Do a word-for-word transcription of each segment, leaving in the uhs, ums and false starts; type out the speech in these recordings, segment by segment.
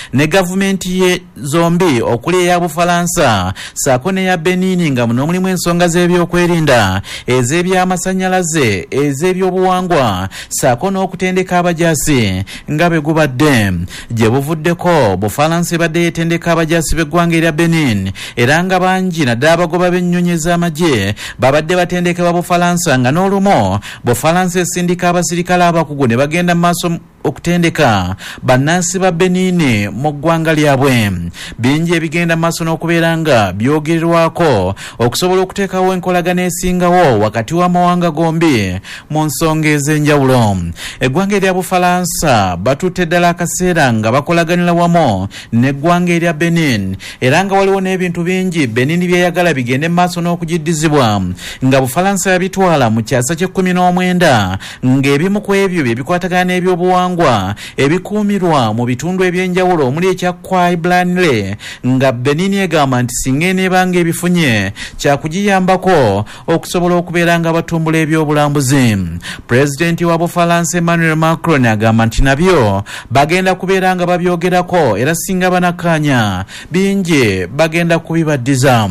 ne gavumenti ye zombi okuli eya Bufalansa saako n'eya Benin nga muno mulimu ensonga z'ebyokwerinda ez'ebyamasannyalaze ez'ebyobuwangwa saako n'okutendeka abajaasi nga bwe gubadde gye buvuddeko Bufalansa ebadde yeetendeka abajaasi b'eggwanga erya Benin era nga bangi naddala abagoba b'ennyonyi ez'amagye babadde batendekebwa Bufalansa nga n'olumu Bufalansa esindika abasirikale abakugu ne bagenda mu maaso okutendeka bannansi ba Benin mu ggwanga lyabwe. Bingi ebigenda maaso n'okubeera nga byogererwako okusobola okuteekawo enkolagana esingawo wakati w'amawanga gombi mu nsonga ez'enjawulo. Eggwanga erya Bufalansa batutte ddala akaseera nga bakolaganira wamu n'eggwanga erya Benin era nga waliwo n'ebintu bingi Benin byeyagala bigende maaso n'okugiddizibwa nga Bufalansa yabitwala mu kyasa ky'ekkumi n'omwenda ng'ebimu ku ebyo bye bikwatagana n'ebyobuwangwa ebikuumirwa mu bitundu ebyenjawulo omuli ekya Kwai-Blanle nga Benin egamba nti singa eneebanga ebifunye kyakugiyambako okusobola okubeera nga batumbula ebyobulambuzi. Pulezidenti wa Bufalansa Emmanuel Macron agamba nti nabyo bagenda kubeera nga babyogerako era singa banakkaanya bingi bagenda kubibaddiza.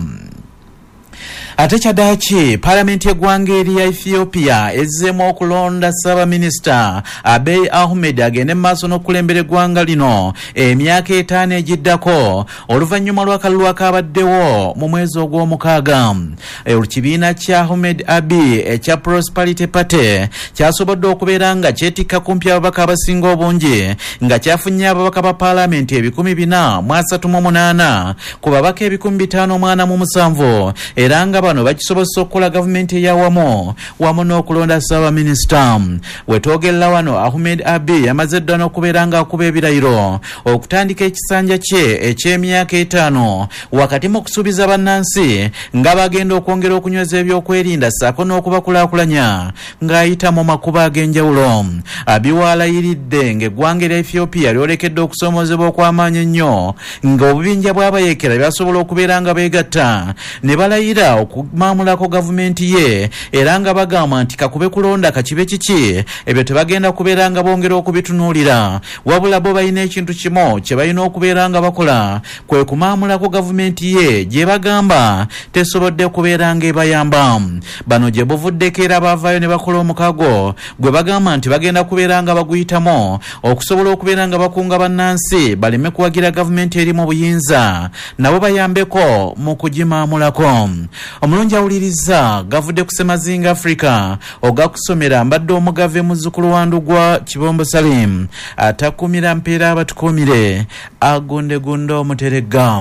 Ate kyaddaaki Paalamenti y'eggwanga erya Ethiopia ezzeemu okulonda Ssaabaminisita Abiy Ahmed agende mu maaso n'okulembera eggwanga lino emyaka etaano egiddako oluvannyuma lw'akalulu akaabaddewo mu mwezi ogw'omukaaga. Ekibiina kya Ahmed Abiy ekya Prosperity Party kyasobodde okubeera nga kyetikka kumpi ababaka abasinga obungi nga kyafunye ababaka ba Paalamenti ebikumi bina mu asatu mu munaana ku babaka ebikumi bitaano mu ana mu musanvu era nga bano bakisobozesa okukola gavumenti eyawamu wamu n'okulonda Ssaabaminisita. Wetwogerera wano Ahmed Abiy yamaze ddala n'okubeera nga akuba ebirayiro okutandika ekisanja kye eky'emyaka etaano wakati mu kusuubiza bannansi nga bagenda okwongera okunyweza ebyokwerinda ssaako n'okubakulaakulanya ng'ayita mu makuba ag'enjawulo. Abiy waalayiridde ng'eggwanga erya Ethiopia lyolekedde okusoomozebwa okw'amaanyi ennyo ng'obubinja bw'abayeekera byasobola okubeera nga beegatta ne balayira okumaamulako gavumenti ye era nga bagamba nti kakube kulonda kakibe kiki ebyo tebagenda kubeera nga bongera okubitunuulira wabula bo balina ekintu kimu kye balina okubeera nga bakola kwe kumaamulako gavumenti ye gye bagamba tesobodde kubeera nga ebayamba. Bano gye buvuddeko era baavaayo ne bakola omukago gwe bagamba nti bagenda kubeera nga baguyitamu okusobola okubeera nga bakunga bannansi baleme kuwagira gavumenti eri mu buyinza nabo bayambeko mu kugimaamulako. Omulungi awuliriza gavudde ku Semazinga Africa ogakusomera mbadde omugave muzzukulu wa Ndugwa Kibombo Salim atakumira mpeera abatukumire agonde gundo omuterega.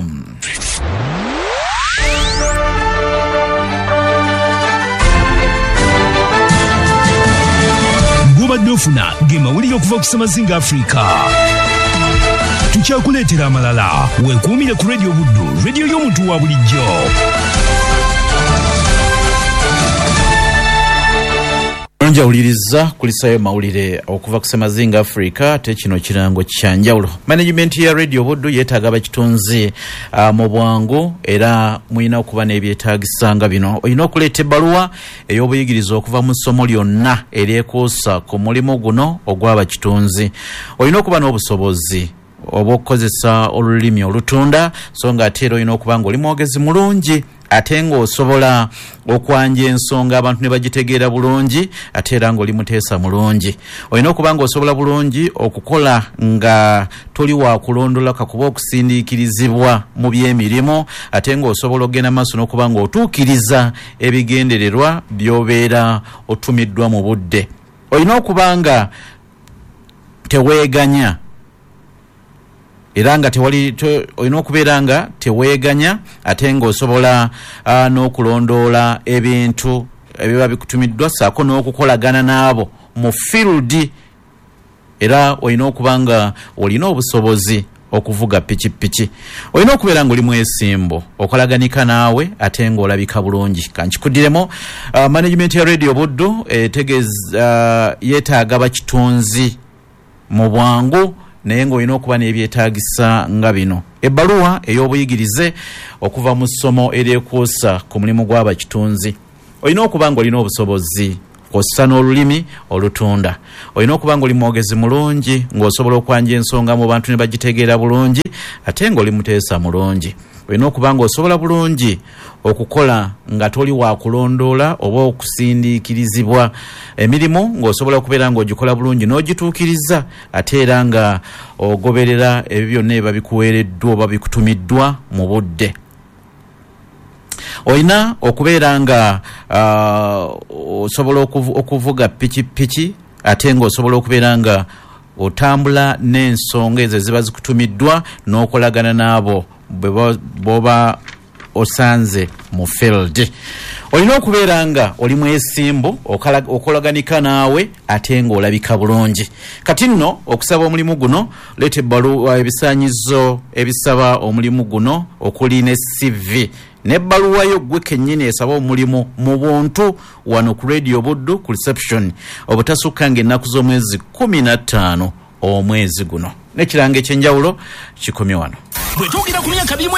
Gubadde ofuna ge mawulire okuva ku Semazinga Africa. Tukyakuleetera amalala weekuumire ku Radio Buddu, radio y'omuntu wa bulijjo. Njawuliriza kulisayo mawulire okuva ku Semazinga Africa te kino kirango kyanjawulo. Management ya Radio Buddu yeetaaga bakitunzi uh, mu bwangu era muyina okuba n'ebyetaagisa nga bino. Oyina okuleeta ebbaluwa ey'obuyigiriza okuva mu ssomo lyonna eryekuusa ku mulimu guno ogw'abakitunzi. Oyina okuba n'obusobozi obw'okukozesa olulimi olutunda so nga ate era olina okuba nga oli mwogezi mulungi ate ng'osobola okwanja ensonga abantu ne bagitegeera bulungi ate era ng'oli muteesa mulungi. Olina okuba ng'osobola bulungi okukola nga toli wa kulondola kakuba okusindiikirizibwa mu by'emirimu ate ng'osobola okugenda maaso n'okuba ng'otuukiriza ebigendererwa by'obeera otumiddwa mu budde. Olina okuba nga teweeganya era nga tewali olina okubeera nga teweeganya ate ng'osobola uh, n'okulondoola ebintu ebiba bikutumiddwa ssaako n'okukolagana n'abo mu field era olina okuba nga olina obusobozi okuvuga pikipiki. Olina okubeera ng'oli mwesimbu okolaganika naawe ate ng'olabika bulungi. Kankikuddiremu uh, management ya Radio Buddu etegeeza uh, yeetaaga bakitunzi mu bwangu naye ng'olina okuba n'ebyetaagisa nga bino. Ebbaluwa ey'obuyigirize okuva mu ssomo eryekuusa ku mulimu gw'abakitunzi. Olina okuba ng'olina obusobozi kw'ossa n'olulimi olutunda. Olina okuba nga oli mwogezi mulungi ng'osobola okwanja ensonga mu bantu ne bagitegeera bulungi ate ng'oli muteesa mulungi. Olina okuba nga osobola bulungi okukola nga toli wa kulondoola oba okusindiikirizibwa emirimu ng'osobola okubeera ng'ogikola bulungi n'ogituukiriza ate era nga ogoberera ebyo byonna eba bikuweereddwa oba bikutumiddwa mu budde. Olina okubeera nga uh, osobola okuv okuvuga pikipiki ate ng'osobola okubeera nga otambula n'ensonga ezo ziba zikutumiddwa n'okolagana n'abo bw'oba osanze mu field. Olina okubeera nga oli mwesimbu okolaganika naawe ate ng'olabika bulungi. Kati nno okusaba omulimu guno leeta ebbaluwa ebisaanyizo ebisaba omulimu guno okuli ne C V n'ebbaluwa yo gwe kennyini esaba omulimu mu buntu wano ku Radio Buddu ku reception obutasukka ng'ennaku z'omwezi kumi na ttaano omwezi guno. N'ekirango ekyenjawulo kikomye wano.